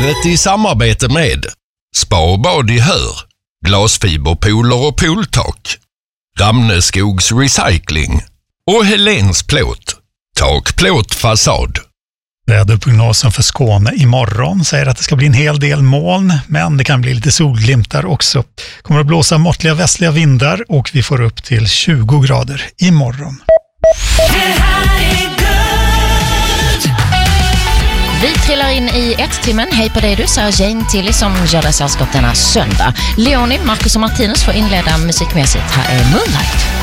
Programmet i samarbete med Spa och bad i Hör, Glasfiberpooler och pooltak, Ramneskogs Recycling och Helens Plåt, tak, plåt, fasad. Väderprognosen för Skåne imorgon säger att det ska bli en hel del moln, men det kan bli lite solglimtar också. Kommer att blåsa måttliga västliga vindar och vi får upp till 20 grader imorgon. Vi trillar in i 1-timmen. Hej på dig du, Sarah Jane Tilly som gör det sällskap denna söndag. Leonie, Marcus och Martinus får inleda musikmässigt. Här är Moonlight.